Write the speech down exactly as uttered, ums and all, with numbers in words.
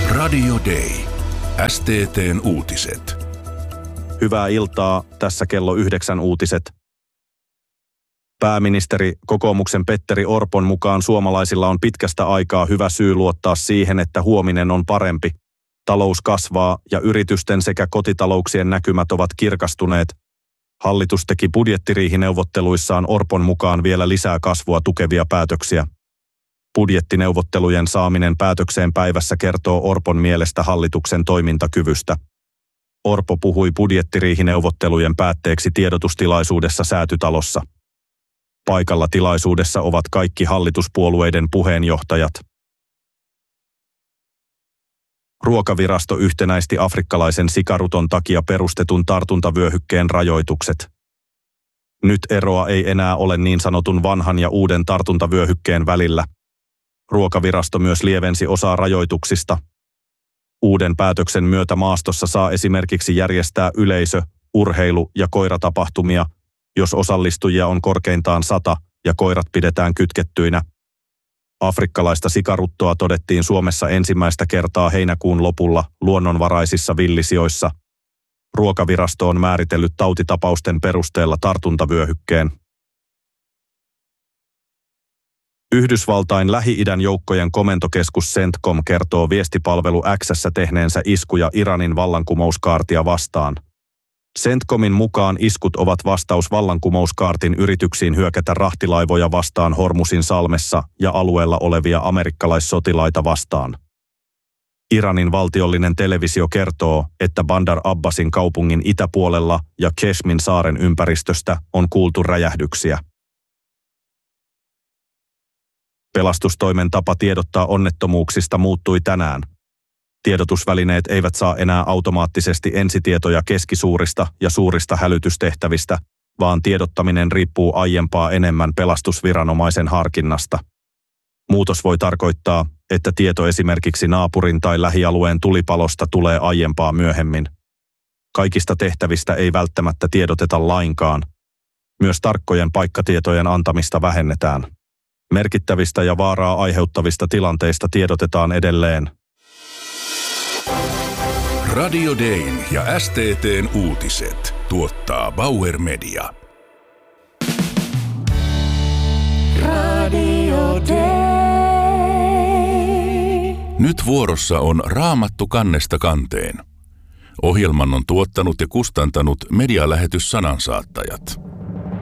Radio Day. S T T:n uutiset. Hyvää iltaa, tässä kello yhdeksän uutiset. Pääministeri kokoomuksen Petteri Orpon mukaan suomalaisilla on pitkästä aikaa hyvä syy luottaa siihen, että huominen on parempi. Talous kasvaa ja yritysten sekä kotitalouksien näkymät ovat kirkastuneet. Hallitus teki budjettiriihineuvotteluissaan Orpon mukaan vielä lisää kasvua tukevia päätöksiä. Budjettineuvottelujen saaminen päätökseen päivässä kertoo Orpon mielestä hallituksen toimintakyvystä. Orpo puhui budjettiriihineuvottelujen päätteeksi tiedotustilaisuudessa Säätytalossa. Paikalla tilaisuudessa ovat kaikki hallituspuolueiden puheenjohtajat. Ruokavirasto yhtenäisti afrikkalaisen sikaruton takia perustetun tartuntavyöhykkeen rajoitukset. Nyt eroa ei enää ole niin sanotun vanhan ja uuden tartuntavyöhykkeen välillä. Ruokavirasto myös lievensi osaa rajoituksista. Uuden päätöksen myötä maastossa saa esimerkiksi järjestää yleisö-, urheilu- ja koiratapahtumia, jos osallistujia on korkeintaan sata ja koirat pidetään kytkettyinä. Afrikkalaista sikaruttoa todettiin Suomessa ensimmäistä kertaa heinäkuun lopulla luonnonvaraisissa villisijoissa. Ruokavirasto on määritellyt tautitapausten perusteella tartuntavyöhykkeen. Yhdysvaltain Lähi-idän joukkojen komentokeskus CENTCOM kertoo viestipalvelu X:ssä tehneensä iskuja Iranin vallankumouskaartia vastaan. CENTCOMin mukaan iskut ovat vastaus vallankumouskaartin yrityksiin hyökätä rahtilaivoja vastaan Hormusin salmessa ja alueella olevia amerikkalaissotilaita vastaan. Iranin valtiollinen televisio kertoo, että Bandar Abbasin kaupungin itäpuolella ja Keshmin saaren ympäristöstä on kuultu räjähdyksiä. Pelastustoimen tapa tiedottaa onnettomuuksista muuttui tänään. Tiedotusvälineet eivät saa enää automaattisesti ensitietoja keskisuurista ja suurista hälytystehtävistä, vaan tiedottaminen riippuu aiempaa enemmän pelastusviranomaisen harkinnasta. Muutos voi tarkoittaa, että tieto esimerkiksi naapurin tai lähialueen tulipalosta tulee aiempaa myöhemmin. Kaikista tehtävistä ei välttämättä tiedoteta lainkaan. Myös tarkkojen paikkatietojen antamista vähennetään. Merkittävistä ja vaaraa aiheuttavista tilanteista tiedotetaan edelleen. Radio Dayn ja S T T:n uutiset tuottaa Bauer Media. Radio Day. Nyt vuorossa on Raamattu kannesta kanteen. Ohjelman on tuottanut ja kustantanut medialähetys Sanansaattajat.